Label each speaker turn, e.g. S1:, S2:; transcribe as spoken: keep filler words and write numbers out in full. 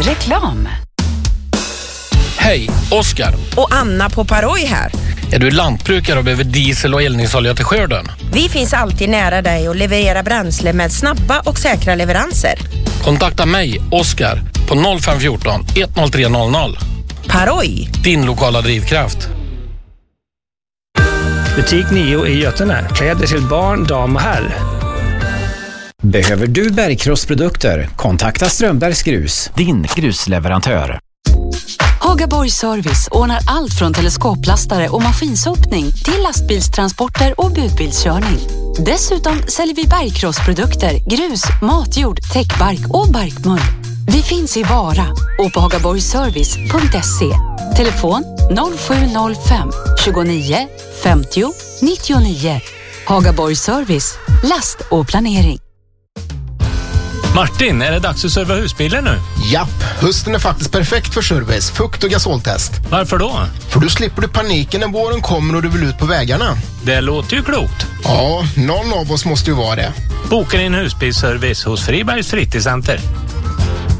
S1: Reklam.
S2: Hej, Oskar.
S3: Och Anna på Paroj här.
S2: Är du lantbrukare och behöver diesel och eldningsolja till skörden?
S3: Vi finns alltid nära dig och levererar bränsle med snabba och säkra leveranser.
S2: Kontakta mig, Oskar, på noll fem ett fyra ett noll tre noll noll.
S3: Paroj.
S2: Din lokala drivkraft.
S4: Butik nio i Götene. Kläder till barn, dam och herr.
S5: Behöver du bergkrossprodukter? Kontakta Strömbergs Grus.
S6: Din grusleverantör.
S1: Hagaborg Service ordnar allt från teleskoplastare och maskinsopning till lastbilstransporter och budbilskörning. Dessutom säljer vi bergkrossprodukter, grus, matjord, täckbark och barkmull. Vi finns i Vara och på hagaborgservice punkt se. Telefon noll sju noll fem tjugonio femtio nittionio. Hagaborg Service, last och planering.
S7: Martin, är det dags att serva husbilen nu?
S8: Japp, hösten är faktiskt perfekt för service, fukt och gasoltest.
S7: Varför då?
S8: För då slipper du paniken när våren kommer och du vill ut på vägarna.
S7: Det låter ju klokt.
S8: Ja, någon av oss måste ju vara det.
S7: Boka din husbilsservice hos Fribergs fritidscenter.